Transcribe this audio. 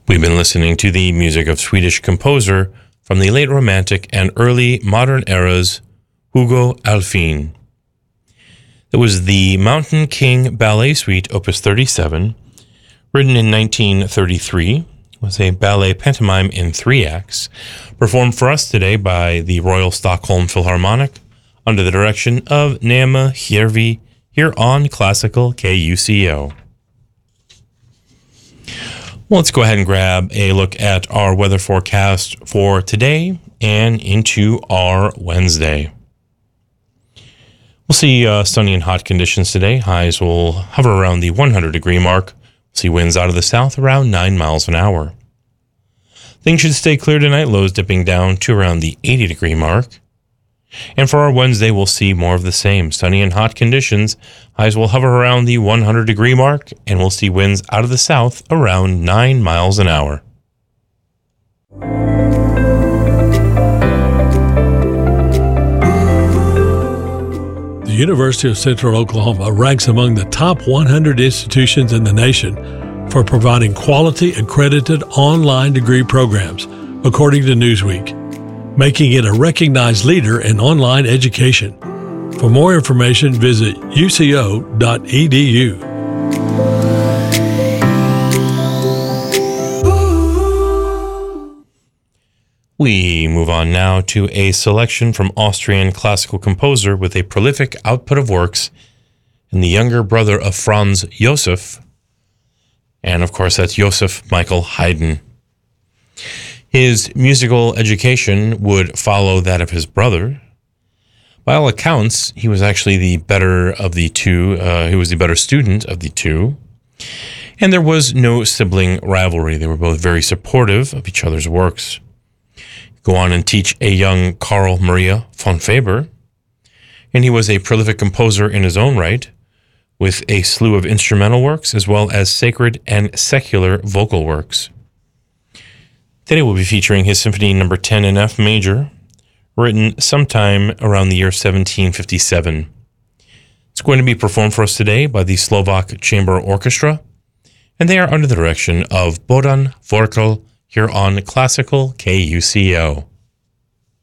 We've been listening to the music of Swedish composer from the late Romantic and early modern eras, Hugo Alfvén. It was the Mountain King Ballet Suite, Opus 37, written in 1933. It was a ballet pantomime in 3 acts, performed for us today by the Royal Stockholm Philharmonic under the direction of Neema Järvi here on Classical KUCO. Well, let's go ahead and grab a look at our weather forecast for today and into our Wednesday. We'll see sunny and hot conditions today. Highs will hover around the 100-degree mark. We'll see winds out of the south around 9 miles an hour. Things should stay clear tonight, lows dipping down to around the 80-degree mark. And for our Wednesday, we'll see more of the same. Sunny and hot conditions. Highs will hover around the 100-degree mark, and we'll see winds out of the south around 9 miles an hour. The University of Central Oklahoma ranks among the top 100 institutions in the nation for providing quality accredited online degree programs, according to Newsweek, making it a recognized leader in online education. For more information, visit uco.edu. We move on now to a selection from Austrian classical composer with a prolific output of works and the younger brother of Franz Josef. And of course, that's Joseph Michael Haydn. His musical education would follow that of his brother. By all accounts, he was actually the better of the two. He was the better student of the two. And there was no sibling rivalry. They were both very supportive of each other's works. Go on and teach a young Carl Maria von Faber. And he was a prolific composer in his own right, with a slew of instrumental works as well as sacred and secular vocal works. Today we'll be featuring his Symphony No. 10 in F major, written sometime around the year 1757. It's going to be performed for us today by the Slovak Chamber Orchestra, and they are under the direction of Bohdan Forkel here on Classical KUCO.